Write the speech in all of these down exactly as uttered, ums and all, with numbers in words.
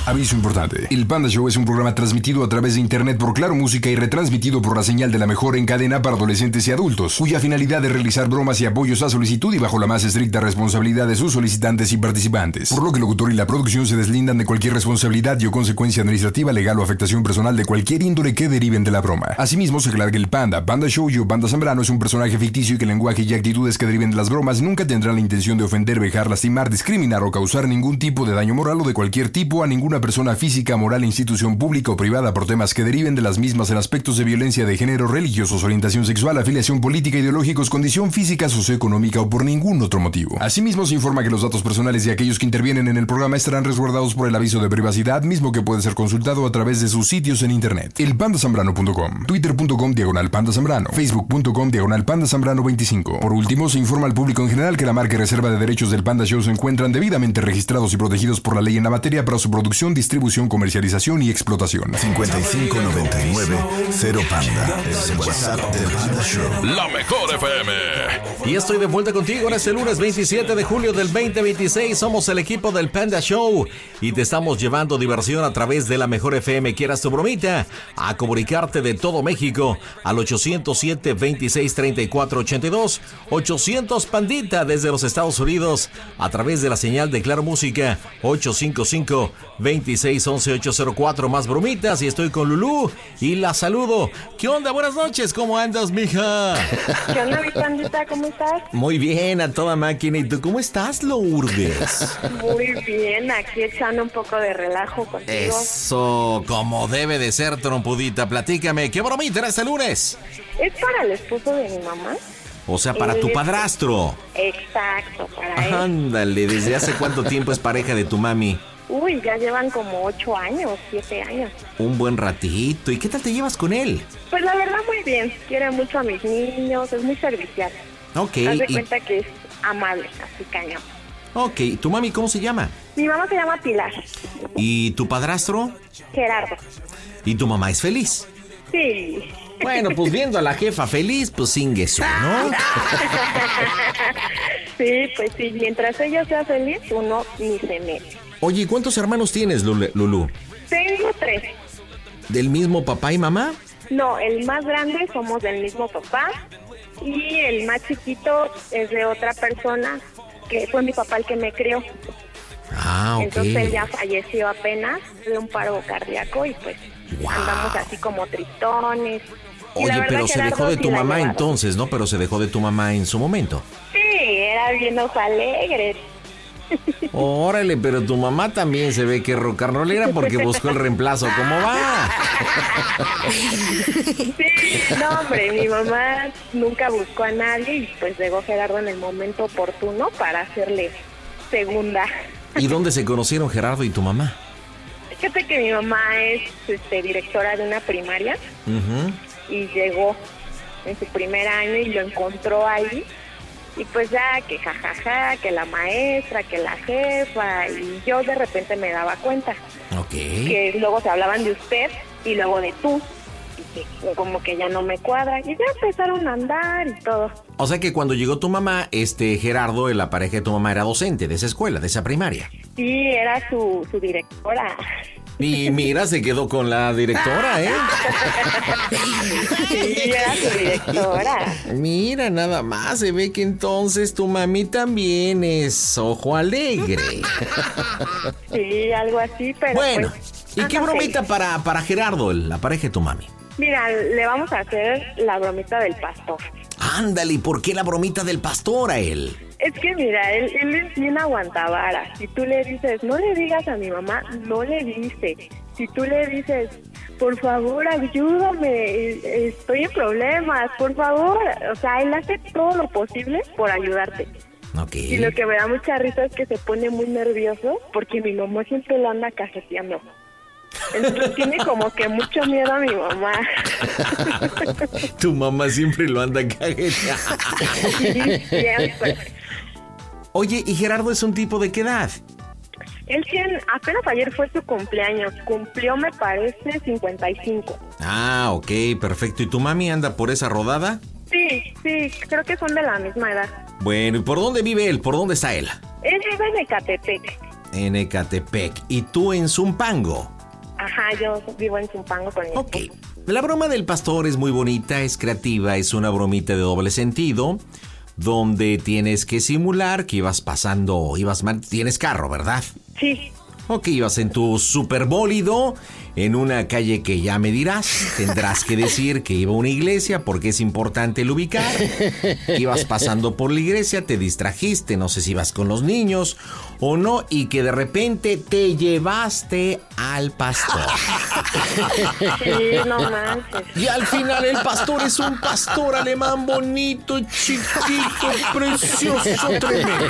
Aviso importante. El Panda Show es un programa transmitido a través de internet por Claro Música y retransmitido por la señal de la mejor en cadena para adolescentes y adultos, cuya finalidad es realizar bromas y apoyos a solicitud y bajo la más estricta responsabilidad de sus solicitantes y participantes. Por lo que el locutor y la producción se deslindan de cualquier responsabilidad y o consecuencia administrativa, legal o afectación personal de cualquier índole que deriven de la broma. Asimismo, se aclara que el Panda, Panda Show y o Panda Zambrano es un personaje ficticio y que el lenguaje y actitudes que deriven de las bromas nunca tendrán la intención de ofender, vejar, lastimar, discriminar o causar ningún tipo de daño moral o de cualquier tipo a ninguna persona física, moral, institución pública o privada por temas que deriven de las mismas en aspectos de violencia de género, religiosos, orientación sexual, afiliación política, ideológicos, condición física, socioeconómica o por ningún otro motivo. Asimismo, se informa que los datos personales de aquellos que intervienen en el programa estarán resguardados por el aviso de privacidad, mismo que puede ser consultado a través de sus sitios en internet. el panda zambrano punto com, twitter punto com diagonal panda zambrano, facebook punto com diagonal panda zambrano veinticinco. Por último, se informa al público en general que la marca y reserva de derechos del Panda Show se encuentran debidamente registrados y protegidos por la ley en la materia para su producción, distribución, comercialización y explotación. cincuenta y cinco noventa y nueve cero Panda. Es el WhatsApp del Panda Show. La mejor F M. Y estoy de vuelta contigo en este lunes veintisiete de julio del veinte veintiséis. Somos el equipo del Panda Show y te estamos llevando diversión a través de la mejor F M. Quieras tu bromita, a comunicarte de todo México al ochocientos siete, veintiséis, treinta y cuatro, ochenta y dos. ochocientos Pandita desde los Estados Unidos a través de la señal de Claro Música ocho cinco cinco, veintiséis, once, ochocientos cuatro. Más bromitas y estoy con Lulú y la saludo. ¿Qué onda? Buenas noches, ¿cómo andas, mija? ¿Qué onda, mi Pandita? ¿Cómo estás? Muy bien, a toda máquina. ¿Y tú cómo estás, Lourdes? Muy bien, aquí echando un poco de relajo contigo. Eso, como debe de ser, trompudita. Platícame, ¿qué bromita era este lunes? Es para el esposo de mi mamá. O sea, para Eh, tu padrastro. Exacto, para él. Ándale, ¿desde hace cuánto tiempo es pareja de tu mami? Uy, ya llevan como ocho años, siete años. Un buen ratito. ¿Y qué tal te llevas con él? Pues la verdad muy bien, quiere mucho a mis niños, es muy servicial. Ok. Haz de y- cuenta que es amable, así cañón. Ok, ¿tu mami cómo se llama? Mi mamá se llama Pilar, ¿Y tu padrastro? Gerardo. ¿Y tu mamá es feliz? Sí. Bueno, pues viendo a la jefa feliz, pues ingueso, ¿no? Sí, pues sí, mientras ella sea feliz, uno ni se mete. Oye, ¿y cuántos hermanos tienes, Lule- Lulú? Tengo tres. ¿Del mismo papá y mamá? No, el más grande somos del mismo papá y el más chiquito es de otra persona que fue mi papá el que me crió. Ah, ok. Entonces él ya falleció apenas de un paro cardíaco y pues Wow. andamos así como tristones. Y la Oye, verdad, pero se Gerardo dejó de sí tu la mamá llevaron. entonces, ¿no? Pero se dejó de tu mamá en su momento. Sí, era bien ojo alegre. Órale, pero tu mamá también se ve que es rocarrolera porque buscó el reemplazo. ¿Cómo va? Sí, no hombre, mi mamá nunca buscó a nadie y pues llegó Gerardo en el momento oportuno para hacerle segunda. ¿Y dónde se conocieron Gerardo y tu mamá? Fíjate que mi mamá es este, directora de una primaria Ujú. y llegó en su primer año y lo encontró ahí. Y pues ya que jajaja, que la maestra, que la jefa, y yo de repente me daba cuenta Ok. que luego se hablaban de usted y luego de tú. Y que como que ya no me cuadra. Y ya empezaron a andar y todo. O sea que cuando llegó tu mamá, este Gerardo, la pareja de tu mamá, era docente de esa escuela, de esa primaria. Sí, era su, su directora. Y mira, se quedó con la directora, ¿eh? Sí, era su directora. Mira, nada más, se ve que entonces tu mami también es ojo alegre. Sí, algo así, pero Bueno, pues, ¿y qué anda bromita feliz. para, para Gerardo, la pareja de tu mami? Mira, le vamos a hacer la bromita del pastor. Ándale, ¿y por qué la bromita del pastor a él? Es que mira, él, él es bien aguantavara. Si tú le dices, no le digas a mi mamá, no le dice. Si tú le dices, por favor, ayúdame, estoy en problemas, por favor. O sea, él hace todo lo posible por ayudarte. Ok. Y lo que me da mucha risa es que se pone muy nervioso porque mi mamá siempre lo anda cajeteando. Entonces tiene como que mucho miedo a mi mamá. Tu mamá siempre lo anda cajeteando. Sí, siempre. Oye, ¿y Gerardo es un tipo de qué edad? Él tiene, apenas ayer fue su cumpleaños, cumplió me parece cincuenta y cinco. Ah, ok, perfecto. ¿Y tu mami anda por esa rodada? Sí, sí, creo que son de la misma edad. Bueno, ¿y por dónde vive él? ¿Por dónde está él? Él vive en Ecatepec. En Ecatepec. ¿Y tú en Zumpango? Ajá, yo vivo en Zumpango con mi Ok. esposo. La broma del pastor es muy bonita, es creativa, es una bromita de doble sentido, donde tienes que simular que ibas pasando, ibas mal, tienes carro, ¿verdad? Sí. Ok, ibas en tu superbólido en una calle que ya me dirás. Tendrás que decir que iba a una iglesia porque es importante el ubicar. Ibas pasando por la iglesia, te distrajiste, no sé si ibas con los niños o no, y que de repente te llevaste al pastor. Sí, no manches. Y al final el pastor es un pastor alemán bonito, chiquito, precioso, tremendo.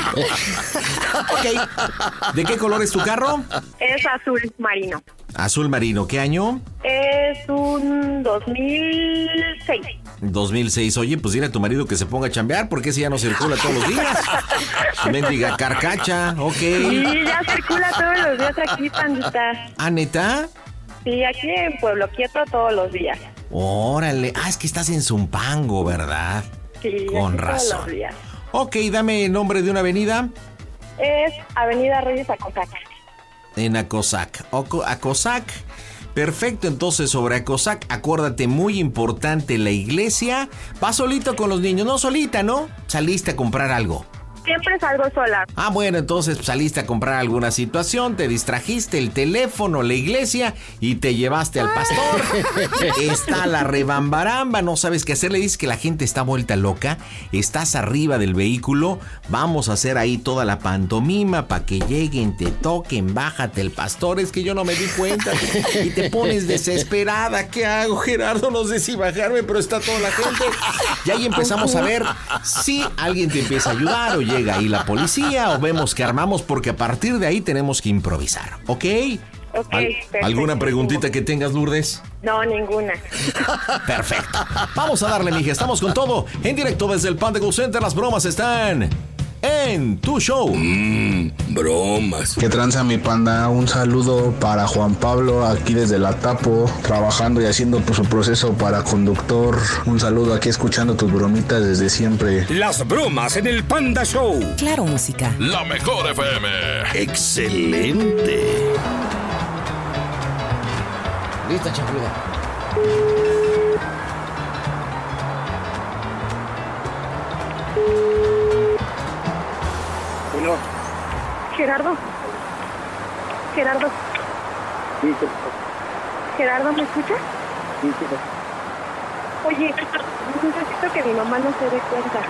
Ok. ¿De qué color es tu carro? Es azul marino. Azul marino. ¿Qué año? Es un dos mil seis. dos mil seis. Oye, pues dile a tu marido que se ponga a chambear porque ese ya no circula todos los días. Mendiga carcacha. Ok. Sí, ya circula todos los días aquí, pandita. ¿Ah, neta? Sí, aquí en Pueblo Quieto todos los días. Órale. Ah, es que estás en Zumpango, ¿verdad? Sí, Con aquí razón. todos los días. Ok, dame el nombre de una avenida. Es Avenida Reyes Acosac. En Acosac. Oco- Acosac. Perfecto, entonces sobre Acosac, acuérdate, muy importante, la iglesia. ¿Vas solito con los niños? No, solita, ¿no? Saliste a comprar algo. Siempre salgo sola. Ah, bueno, entonces saliste a comprar alguna situación, te distrajiste, el teléfono, la iglesia y te llevaste al pastor. Está la rebambaramba, no sabes qué hacer, le dices que la gente está vuelta loca, estás arriba del vehículo, vamos a hacer ahí toda la pantomima para que lleguen, te toquen, bájate el pastor, es que yo no me di cuenta y te pones desesperada, ¿qué hago, Gerardo? No sé si bajarme, pero está toda la gente. Y ahí empezamos a ver si alguien te empieza a ayudar o llega ahí la policía o vemos que armamos porque a partir de ahí tenemos que improvisar, ¿ok? Ok, ¿Al- perfecto. ¿Alguna preguntita que tengas, Lourdes? No, ninguna. Perfecto. Vamos a darle, mija. Estamos con todo. En directo desde el Panda Go Center. Las bromas están en tu show. Mmm, bromas. Que tranza mi panda, un saludo para Juan Pablo aquí desde la Tapo, trabajando y haciendo pues, su proceso para conductor. Un saludo aquí escuchando tus bromitas desde siempre. Las bromas en el Panda Show. Claro, música. La mejor F M. Excelente. Lista, chapuda. Bueno, Gerardo. Gerardo. sí, sí, Gerardo, ¿me escuchas? sí, sí. Oye, necesito que mi mamá no se dé cuenta.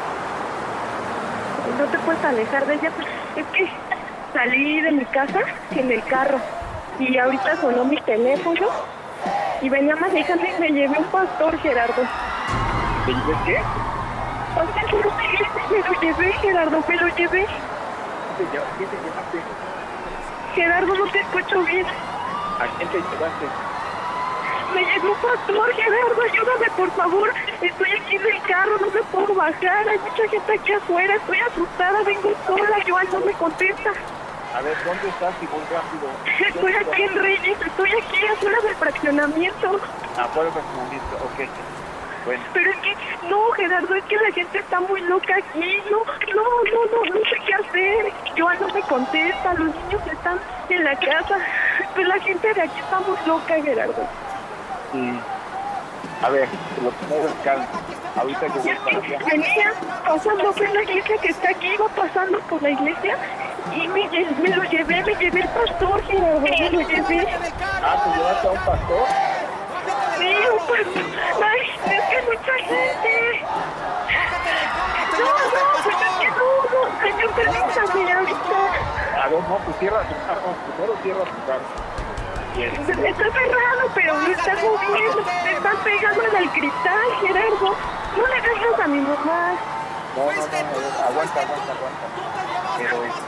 No te puedes alejar de ella. Es que salí de mi casa en el carro y ahorita sonó mi teléfono y venía manejando y me llevé un pastor, Gerardo. ¿Te dices qué? O sea, me lo llevé, Gerardo, me lo llevé. ¿Qué te lle- qué te llevaste? Gerardo, no te escucho bien. ¿A quién te llevaste? Me llevé un pastor, Gerardo, ayúdame, por favor. Estoy aquí en el carro, no me puedo bajar. Hay mucha gente aquí afuera, estoy asustada, vengo sola. Joan no me contesta. A ver, ¿dónde estás y muy rápido? Estoy aquí en Reyes, estoy aquí afuera del fraccionamiento. Afuera del fraccionamiento, ok. Bueno, Pero es que, no, Gerardo, es que la gente está muy loca aquí. No, no, no, no, no sé qué hacer. Joan no me contesta, los niños están en la casa. Pues la gente de aquí está muy loca, Gerardo. y... A ver, lo primero es calma. Ahorita que Y voy es para que allá. venía pasando por la iglesia que está aquí, iba pasando por la iglesia y me, lle- me lo llevé, me llevé el pastor, Gerardo, me lo llevé. Ah, ¿te llevaste a un pastor? Sí, un pastor. Ay, es que mucha gente. No, no, pues es que no, no, señor, permítame ahorita. A ver, no, pues cierra tu carro. Primero cierra tu carro. Bien. Está cerrado, pero me está moviendo, me están pegando en el cristal, Gerardo. No le dejes a mi mamá. No, no, no, no, aguanta, aguanta, aguanta. Pero es...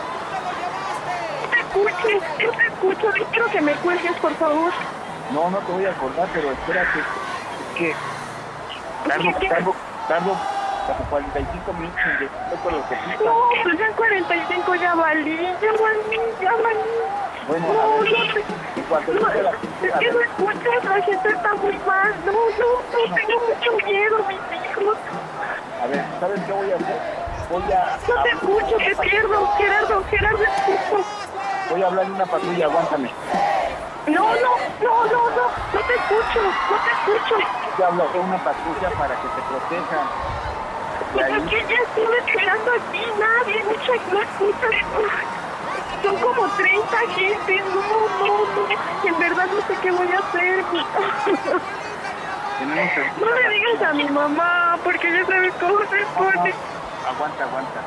No te escuches, no te escucho, no quiero que me cuelgues, por favor. No, no te voy a acordar, pero espérate. Es que... Tardo, ¿Qué? tardo, tardo como cuarenta y cinco minutos en llegar por la autopista. No, pues ya en cuarenta y cinco ya valí, ya valí, ya valí. Bueno, No, a ver, no, te- en cuanto no, llegue la es gente, a que no ver, escuchas, la gente está muy mal. No, no, no, tengo mucho miedo, mis hijos. a ver, ¿sabes qué voy a hacer? Voy a... No te a- escucho, te pierdo, Gerardo, Gerardo, escucho. voy a hablar de una patrulla, aguántame. No, no, no, no, no, no te escucho, no te escucho. Voy a hablar de una patrulla para que te protejan. Pues es que ya estuve esperando aquí, nadie, mucha, mucha, son como treinta gentes, no, no, no, en verdad no sé qué voy a hacer. Tenemos que... No le digas a mi mamá, porque ya sabes cómo se pone. Aguanta, aguanta.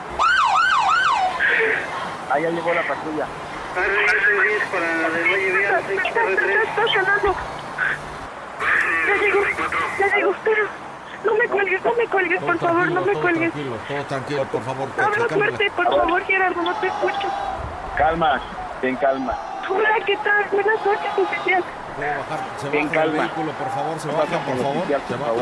Ahí ya llegó la patrulla. Está sonando. Ya llegó, ya llegó, pero no me cuelgues, no me cuelgues, por favor, no me cuelgues. Tranquilo, todo tranquilo, por favor. Habla fuerte, por favor, Gerardo, no te escucho. Calma, ten calma. Hola, ¿qué tal? Buenas noches, oficial. ¿Puedo bajar? Se En baja el calma. vehículo, por favor, se Baja baja, por con favor. oficial, Se por baja. favor.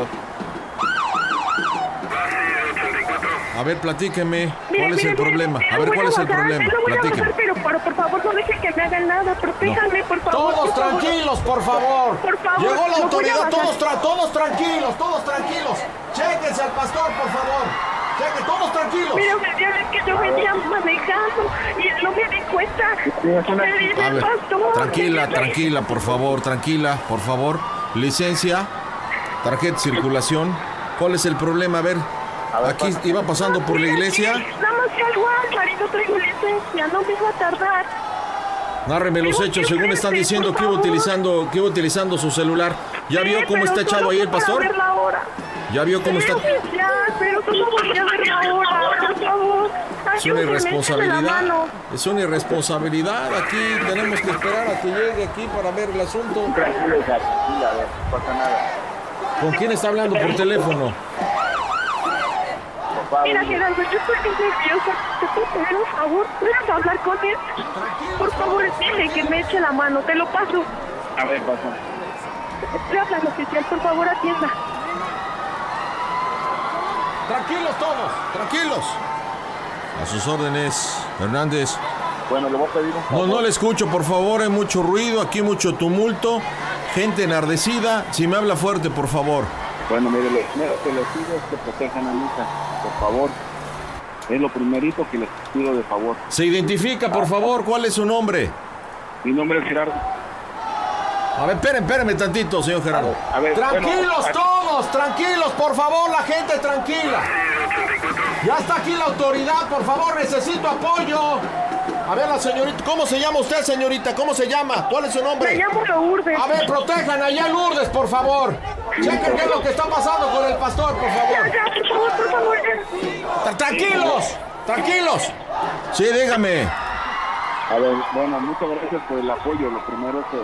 A ver, platíqueme. Mire, ¿Cuál es mire, el mire, problema? mire, A ver, lo voy ¿cuál es el bajar, problema? lo voy a Platíqueme. bajar, pero por, por favor, no deje que me hagan nada. Protéjame, por favor. Todos por favor. tranquilos, por favor. Por favor, Llegó la lo voy a autoridad, bajar. todos, tra todos tranquilos, todos tranquilos. Chéquense al pastor, por favor. Chequen, todos tranquilos. Mira, oficial, es que yo venía manejando y no me di cuenta. Tienes una- Me dice A el ver, pastor. tranquila, Me- tranquila, por favor, tranquila, por favor. Licencia, tarjeta de circulación. ¿Cuál es el problema? A ver, aquí iba pasando por la iglesia. Nada más que algo al marido traigo licencia, no me iba a tardar. Nárreme los hechos, según están diciendo que iba utilizando, que iba utilizando su celular. ¿Ya vio Sí, cómo pero está echado solo ahí el para pastor? ver la hora. ¿Ya vio cómo Sí, está? oficial, pero solo voy a ver la hora, por favor. Es una Ayúdeme, écheme la irresponsabilidad. mano. Es una irresponsabilidad. Aquí tenemos que esperar a que llegue aquí para ver el asunto. Tranquilo, hija, tranquila, a ver, no pasa nada. ¿Con quién está hablando por teléfono? Papá, Mira, oye, Gerardo, yo estoy muy nerviosa. ¿Te puedo pedir un favor? ¿Puedes hablar con él? Por favor, dile que me eche la mano, te lo paso. a ver, pasa. Le habla al oficial, por favor, atienda. Tranquilos todos, tranquilos. A sus órdenes, Hernández. Bueno, le voy a pedir un No, favor. no le escucho, por favor. Hay mucho ruido, aquí mucho tumulto. Gente enardecida. Si me habla fuerte, por favor. Bueno, mire, lo primero que les pido es que protejan a mi hija, por favor. Es lo primerito que les pido de favor. Se identifica, por favor. ¿Cuál es su nombre? Mi nombre es Gerardo. A ver, espérenme, espérenme tantito, señor Gerardo. A ver, Tranquilos bueno, todos, tranquilos, por favor, la gente tranquila. Ya está aquí la autoridad, por favor, necesito apoyo. A ver, la señorita, ¿cómo se llama usted, señorita? ¿Cómo se llama? ¿Cuál es su Me nombre? llamo Lourdes. A ver, protejan allá a Lourdes, por favor. Chequen qué es lo que está pasando con el pastor, por Ya, favor. ya, por favor, por favor, ya. Tra- Tranquilos, tranquilos. Sí, dígame. A ver, bueno, muchas gracias por el apoyo. Lo primero es que,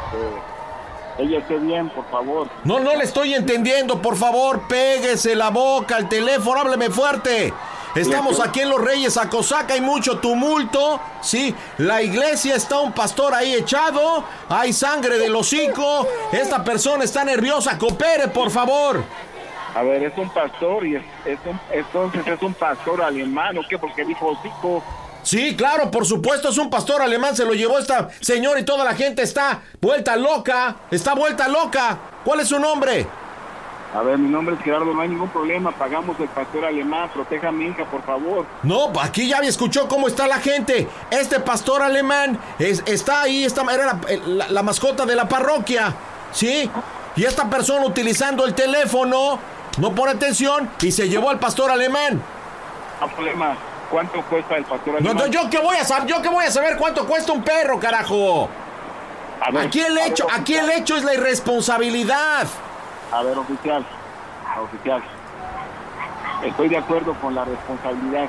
que ella esté bien, por favor. No, no le estoy entendiendo, por favor, péguese la boca al teléfono, hábleme fuerte. Estamos aquí en Los Reyes, Acosaca, hay mucho tumulto, sí, la iglesia está un pastor ahí echado, hay sangre del hocico, esta persona está nerviosa, coopere, por favor. A ver, es un pastor y es, es un, entonces es un pastor alemán, ¿o qué? Porque dijo hocico. Sí, claro, por supuesto, es un pastor alemán, se lo llevó esta señora y toda la gente está vuelta loca, está vuelta loca. ¿Cuál es su nombre? A ver, mi nombre es Gerardo, no hay ningún problema. Pagamos el pastor alemán, proteja a mi hija, por favor. No, aquí ya escuchó cómo está la gente. Este pastor alemán es, está ahí, está, era la, la, la mascota de la parroquia, ¿sí? Y esta persona utilizando el teléfono, no pone atención y se llevó al pastor alemán. No hay problema. ¿Cuánto cuesta el pastor No, alemán? no, yo qué voy a saber, yo qué voy a saber cuánto cuesta un perro, carajo. A ver, Aquí el a ver, hecho, aquí el hecho es la irresponsabilidad. A ver, oficial, oficial, estoy de acuerdo con la responsabilidad.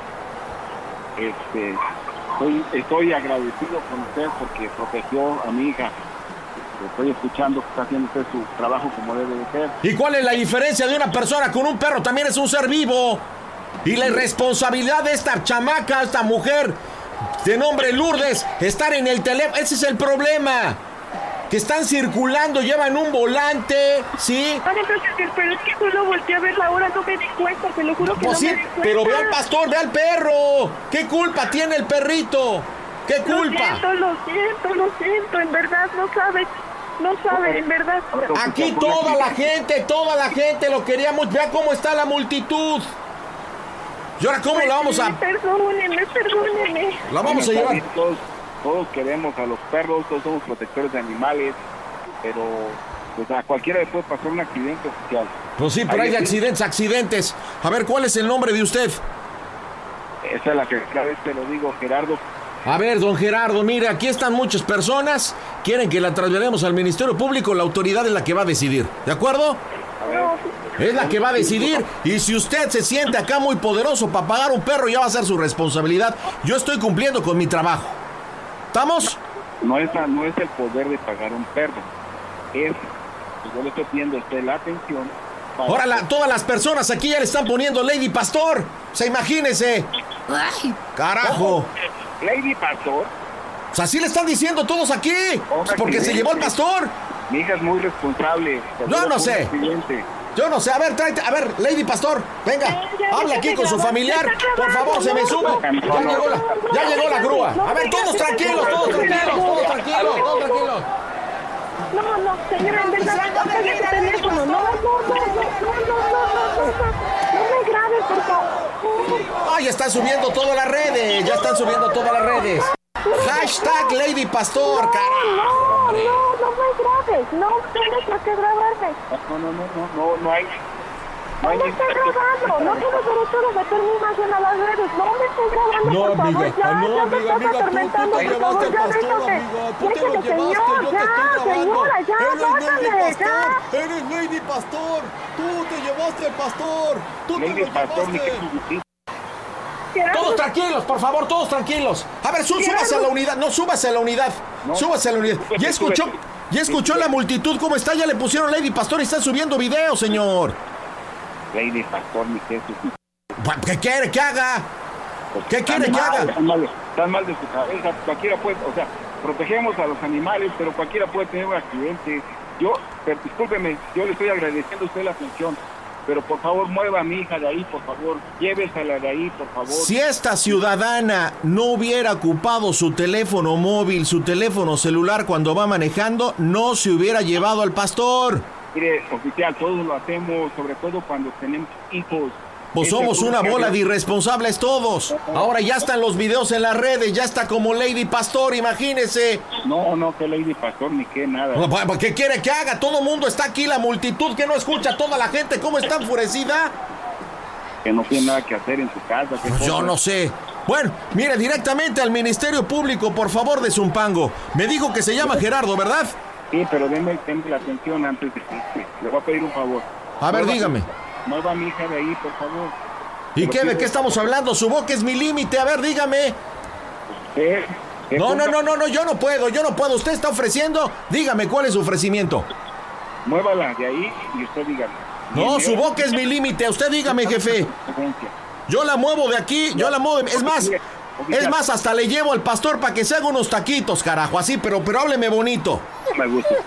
Este, estoy, estoy agradecido con usted porque protegió a mi hija. Estoy escuchando que está haciendo usted su trabajo como debe de ser. ¿Y cuál es la diferencia de una persona con un perro? También es un ser vivo. Y la irresponsabilidad de esta chamaca, esta mujer de nombre Lourdes, estar en el teléfono, ese es el problema. Que están circulando, llevan un volante, ¿sí? Vale, pero, pero es que solo volteé a ver la hora, no me di cuenta, te lo juro que Pues no sí, me di cuenta. pero ve al pastor, ve al perro. ¿Qué culpa tiene el perrito? ¿Qué culpa? Lo siento, lo siento, lo siento, en verdad, no sabes, no sabes, en verdad. Aquí toda la gente, toda la gente lo queríamos. Vea cómo está la multitud. ¿Y ahora cómo la vamos a...? Perdóneme, perdóneme. La vamos a Bueno, está llevar. bien, Todos, todos queremos a los perros, todos somos protectores de animales, pero pues a cualquiera le puede pasar un accidente, oficial. Pues sí, pero hay de accidentes, accidentes. A ver, ¿cuál es el nombre de usted? Esa es la que cada vez te lo digo, Gerardo. A ver, don Gerardo, mire, aquí están muchas personas, quieren que la traslademos al Ministerio Público, la autoridad es la que va a decidir, ¿de acuerdo? Es la que va a decidir, y si usted se siente acá muy poderoso para pagar un perro, ya va a ser su responsabilidad. Yo estoy cumpliendo con mi trabajo. ¿Estamos? No es, no es el poder de pagar un perro, es, yo le estoy pidiendo a usted la atención. Para... Ahora la, todas las personas aquí ya le están poniendo Lady Pastor, o sea, imagínese. Ay. Carajo. Lady Pastor. O sea, así le están diciendo todos aquí, pues porque se llevó el pastor. Mi hija es muy responsable. No, no sé. Accidente. Yo no sé, a ver, tráete, a ver, Lady Pastor, venga, habla aquí con su familiar, por favor, se me sube. Ya llegó la, ya llegó la grúa. A ver, todos tranquilos, todos tranquilos, todos tranquilos, todos tranquilos. No, no, señora, en verdad, no pegue el teléfono. No, no, no, no, no, no, no, no, no me grabes, por favor. Ay, ya están subiendo todas las redes, ya están subiendo todas las redes. Hashtag Lady Pastor, carajo. No, no, no me grabes, no tienes por qué grabarme. No, no, no, no, no, no hay... No me estoy grabando, no tienes derecho de meter mi imagen a las redes, no me estoy grabando, no, por amiga, favor, ya, no, ya me amiga, estás amiga, atormentando, tú, tú te por favor, llevaste ya al pastor, déjate, amiga, tú te lo déjate, llevaste, señor, yo te ya, estoy grabando. señora, ya, Eres Lady bájame, Pastor, ya. eres Lady Pastor, tú te llevaste al pastor, tú Lady te lo Pastor, ni llevaste. que... Todos tranquilos, por favor, todos tranquilos. A ver, sú, súbase a la unidad, no, súbase a la unidad, no. súbase a la unidad. Ya escuchó, ya escuchó la multitud cómo está, ya le pusieron Lady Pastor y están subiendo video, señor. Lady Pastor, ni que... ¿Qué quiere que haga? ¿Qué quiere que haga? Están mal, están mal de su cabeza, cualquiera puede, o sea, protegemos a los animales, pero cualquiera puede tener un accidente. Yo, pero, discúlpeme, yo le estoy agradeciendo a usted la atención, pero por favor mueva a mi hija de ahí, por favor, llévesela de ahí, por favor. Si esta ciudadana no hubiera ocupado su teléfono móvil, su teléfono celular cuando va manejando, no se hubiera llevado al pastor. Mire, oficial, todos lo hacemos, sobre todo cuando tenemos hijos. Pues somos una bola de irresponsables todos. Ahora ya están los videos en las redes, ya está como Lady Pastor, imagínese. No, no, que Lady Pastor ni que nada. ¿Qué quiere que haga? Todo el mundo está aquí, la multitud que no escucha, toda la gente, ¿cómo está enfurecida? Que no tiene nada que hacer en su casa. Pues yo no sé. Bueno, mire, directamente al Ministerio Público, por favor, de Zumpango. Me dijo que se llama Gerardo, ¿verdad? Sí, pero denme, denme la atención antes de que... Le voy a pedir un favor. A ver, dígame. Mueva a mi hija de ahí, por favor. ¿Y qué? ¿De qué estamos hablando? Su boca es mi límite. A ver, dígame. ¿Qué? ¿Qué no, no, no, no, no, yo no puedo, yo no puedo. Usted está ofreciendo. Dígame, ¿cuál es su ofrecimiento? Muévala de ahí y usted dígame. No, su boca es mi límite. Usted dígame, jefe. Yo la muevo de aquí, yo la muevo. Es más, es más, hasta le llevo al pastor para que se haga unos taquitos, carajo. Así, pero, pero hábleme bonito. No me gusta.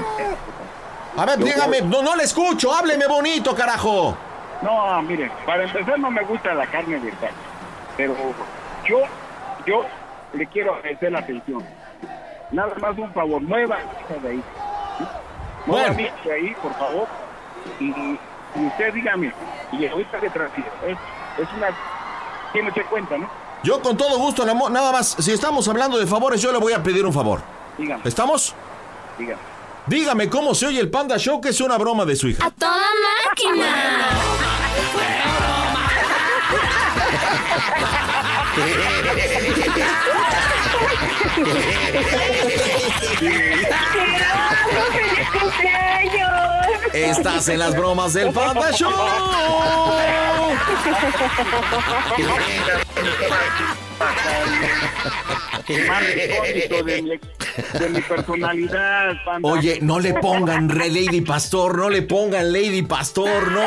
A ver, dígame, no, no le escucho, hábleme bonito, carajo. No, mire, para empezar no me gusta la carne de taco, pero yo, yo le quiero agradecer la atención. Nada más un favor, mueva de ahí. Mueva bueno. de ahí, por favor. Y, y usted dígame, y ahorita de transfiero, es, es una... Tiene usted cuenta, ¿no? Yo con todo gusto, nada más, si estamos hablando de favores, yo le voy a pedir un favor. Dígame. ¿Estamos? Dígame. Dígame cómo se oye el Panda Show, que es una broma de su hija. ¡A toda máquina! ¡Feliz cumpleaños! Estás en las bromas del Panda Show. Más recóndito de mi, de mi personalidad, Panda. Oye, no le pongan re Lady Pastor, no le pongan Lady Pastor, no.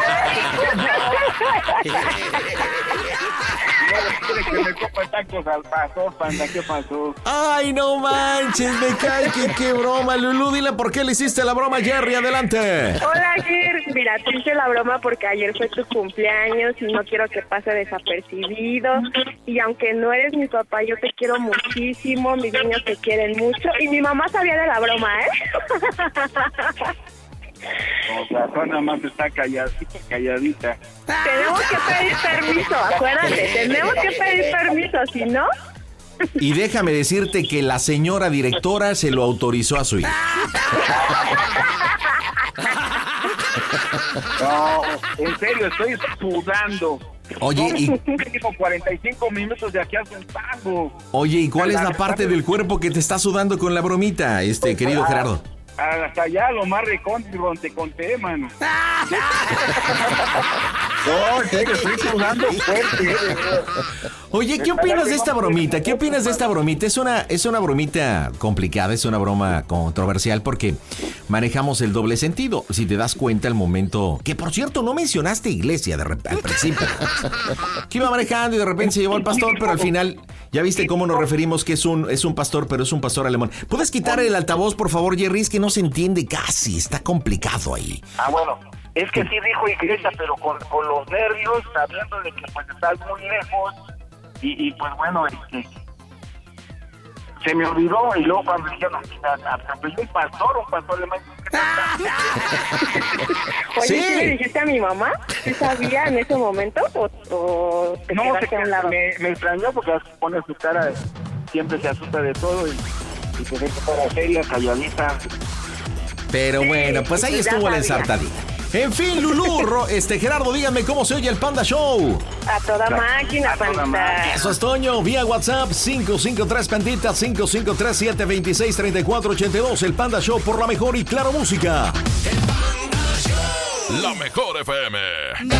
Que me copa tacos al pastor, Panda, ¿qué pasó? Ay, no manches, me cae que qué broma, Lulú. Dile por qué le hiciste la broma, Jerry, adelante. Hola, Jer. Mira, te hice la broma porque ayer fue tu cumpleaños y no quiero que pase desapercibido. Y aunque no eres mi papá, yo te quiero muchísimo, mis niños te quieren mucho. Y mi mamá sabía de la broma, ¿eh? O sea, nada más está calladita, calladita. Tenemos que pedir permiso, acuérdate, tenemos que pedir permiso, si no, Y déjame decirte que la señora directora se lo autorizó a su hija. No, en serio, estoy sudando. Oye, y... Tengo cuarenta y cinco minutos de aquí a Santiago. Oye, ¿y cuál es la parte del cuerpo que te está sudando con la bromita, este querido Gerardo? Hasta allá, lo más recóndito te conté, mano. No, en serio, estoy sudando fuerte. Oye, ¿qué opinas de esta bromita? ¿Qué opinas de esta bromita? Es una, es una bromita complicada, es una broma controversial porque manejamos el doble sentido. Si te das cuenta al momento... Que, por cierto, no mencionaste iglesia de rep- al principio. Que iba manejando y de repente se llevó al pastor, pero al final... Ya viste cómo nos referimos que es un, es un pastor, pero es un pastor alemán. ¿Puedes quitar el altavoz, por favor, Jerry? Es que no se entiende casi, está complicado ahí. Ah, bueno, es que sí dijo iglesia, pero con, con los nervios, sabiendo de que pues estás muy lejos, y, y pues bueno, este, se me olvidó, y luego cuando dijeron, pues un pastor, un pastor alemán. Oye, Sí. ¿sí le dijiste a mi mamá? ¿Sí sabía en ese momento? ¿O, o te No, quedaste se, a un lado? me, me extrañó porque pone su cara, siempre se asusta de todo, y, y se ve que cara seria, calladita. Pero bueno, pues ahí ya estuvo la sabía. ensartadita. En fin, Lulú, Ro- este Gerardo, dígame cómo se oye el Panda Show. A toda máquina, a toda Pandita. máquina. Eso es Toño, vía WhatsApp cinco cinco tres Pandita, cinco cinco tres siete dos seis tres cuatro ocho dos. El Panda Show por la mejor y claro música. La mejor F M.